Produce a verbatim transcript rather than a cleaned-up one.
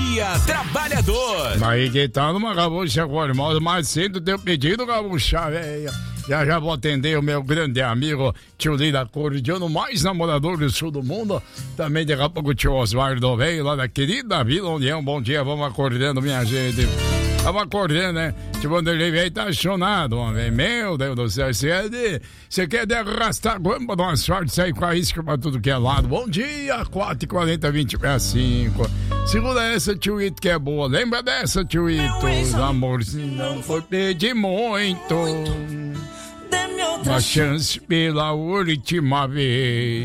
Dia Trabalhador. Aí que tá numa gaúcha formosa, mais cedo teu pedido, gaúcha velha. Já já vou atender o meu grande amigo tio Lira Cordiano, mais namorador do sul do mundo. Também daqui a pouco o tio Osvaldo veio lá da querida Vila União. Bom dia, vamos acordando, minha gente. Vamos acordando, né? Tio Vanderlei veio tá chonado, homem. Meu Deus do céu, você é de... Você quer de arrastar guamba de uma sorte, sair com a isca pra tudo que é lado. Bom dia, quatro e quarenta, vinte e cinco. Segura essa, tio Ito, que é boa. Lembra dessa, tio Ito? O amor, se não for pedir muito, uma chance pela última vez.